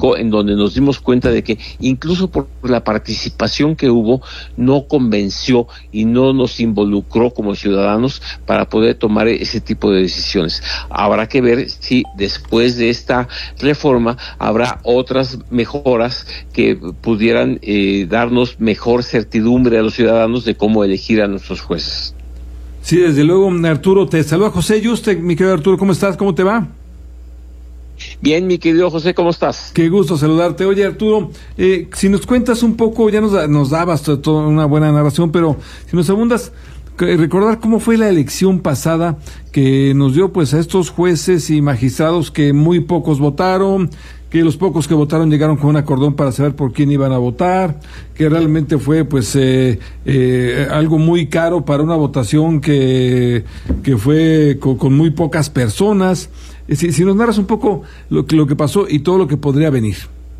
25, en donde nos dimos cuenta de que incluso por la participación que hubo, no convenció y no nos involucró como ciudadanos para poder tomar ese tipo de decisiones. Habrá que ver si después de esta reforma habrá otras mejoras que pudieran darnos mejor certidumbre a los ciudadanos de cómo elegir a nuestros jueces. Sí, desde luego, Arturo. Te saluda José Yuste, mi querido Arturo. ¿Cómo estás? ¿Cómo te va? Bien, mi querido José, ¿cómo estás? Qué gusto saludarte. Oye, Arturo, si nos cuentas un poco, ya nos dabas toda una buena narración, pero si nos abundas, recordar cómo fue la elección pasada que nos dio pues a estos jueces y magistrados que muy pocos votaron, que los pocos que votaron llegaron con un acordón para saber por quién iban a votar, que realmente fue pues algo muy caro para una votación que fue con muy pocas personas. Si nos narras un poco lo que pasó y todo lo que podría venir.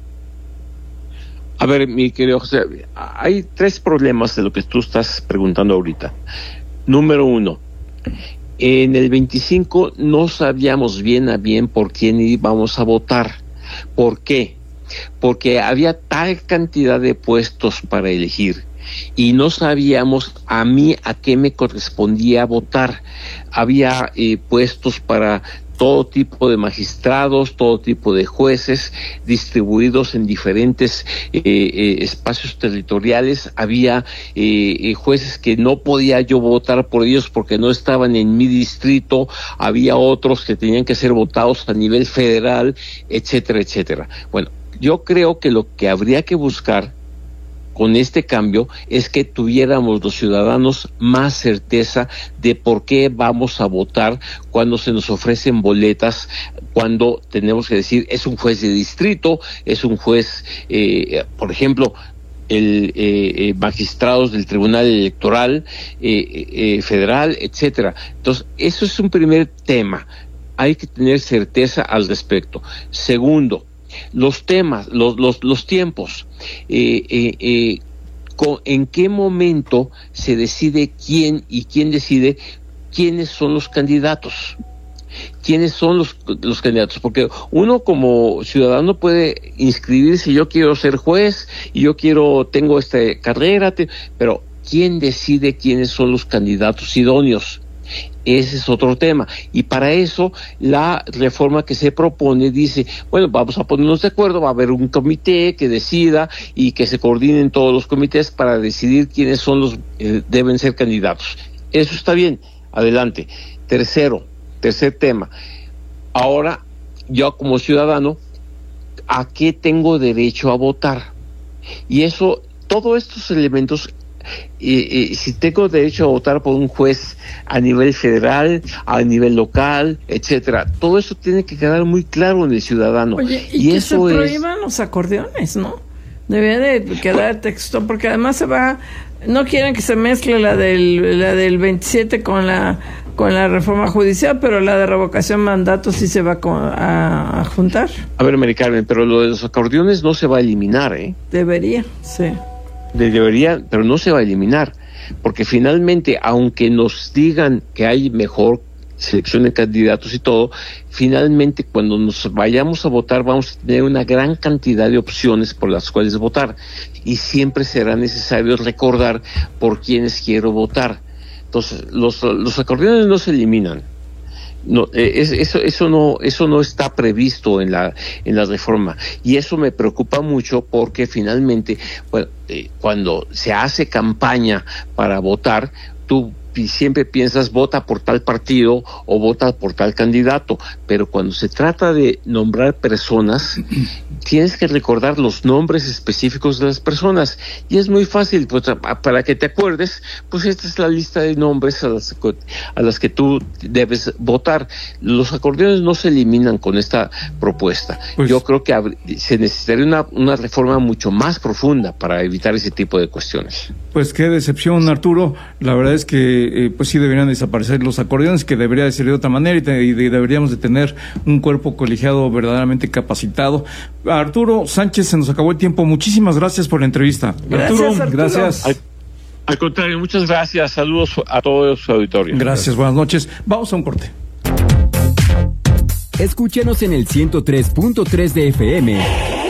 A ver, mi querido José, hay 3 problemas de lo que tú estás preguntando ahorita. Número 1, en el 25 no sabíamos bien a bien por quién íbamos a votar. ¿Por qué? Porque había tal cantidad de puestos para elegir y no sabíamos a mí a qué me correspondía votar. Había puestos para todo tipo de magistrados, todo tipo de jueces distribuidos en diferentes espacios territoriales. Había jueces que no podía yo votar por ellos porque no estaban en mi distrito, había otros que tenían que ser votados a nivel federal, etcétera, etcétera. Bueno, yo creo que lo que habría que buscar con este cambio es que tuviéramos los ciudadanos más certeza de por qué vamos a votar cuando se nos ofrecen boletas, cuando tenemos que decir es un juez de distrito, es un juez, por ejemplo, magistrados del Tribunal Electoral Federal, etcétera. Entonces, eso es un primer tema. Hay que tener certeza al respecto. Segundo, los temas, los tiempos, en qué momento se decide quién y quién decide quiénes son los candidatos. ¿Quiénes son los candidatos? Porque uno como ciudadano puede inscribirse, yo quiero ser juez y tengo esta carrera, pero ¿quién decide quiénes son los candidatos idóneos? Ese es otro tema, y para eso la reforma que se propone dice, bueno, vamos a ponernos de acuerdo, va a haber un comité que decida y que se coordinen todos los comités para decidir quiénes son los deben ser candidatos. Eso está bien, adelante. Tercer tema, ahora yo como ciudadano, ¿a qué tengo derecho a votar? Y eso, todos estos elementos, si tengo derecho a votar por un juez a nivel federal, a nivel local, etcétera, todo eso tiene que quedar muy claro en el ciudadano. Oye, y que eso se prohíban los acordeones, ¿no? Debería de quedar texto, porque además no quieren que se mezcle la del 27 con la reforma judicial, pero la de revocación de mandato sí se va a juntar. A ver, Mari Carmen, pero lo de los acordeones no se va a eliminar, ¿eh? Debería, sí. Debería, pero no se va a eliminar, porque finalmente, aunque nos digan que hay mejor selección de candidatos y todo, finalmente cuando nos vayamos a votar vamos a tener una gran cantidad de opciones por las cuales votar, y siempre será necesario recordar por quiénes quiero votar. Entonces, los acordeones no se eliminan. No, eso no está previsto en la reforma, y eso me preocupa mucho porque finalmente, bueno, cuando se hace campaña para votar, tú siempre piensas vota por tal partido o vota por tal candidato, pero cuando se trata de nombrar personas, tienes que recordar los nombres específicos de las personas, y es muy fácil, pues, para que te acuerdes, pues esta es la lista de nombres a las que tú debes votar. Los acordeones no se eliminan con esta propuesta. Pues, yo creo que se necesitaría una reforma mucho más profunda para evitar ese tipo de cuestiones. Pues qué decepción, Arturo. La verdad es que pues sí deberían desaparecer los acordeones, que debería de ser de otra manera, y deberíamos de tener un cuerpo colegiado verdaderamente capacitado. Arturo Sánchez, se nos acabó el tiempo. Muchísimas gracias por la entrevista. Arturo. Gracias. Al contrario, muchas gracias. Saludos a todo su auditorio. Gracias, buenas noches. Vamos a un corte. Escúchenos en el 103.3 de FM